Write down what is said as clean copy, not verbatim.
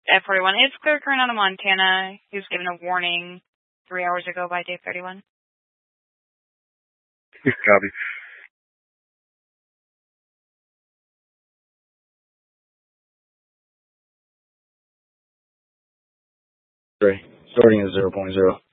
F41. It's clear current out of Montana. He was given a warning 3 hours ago by Dave 31. Copy. Starting at 0.0.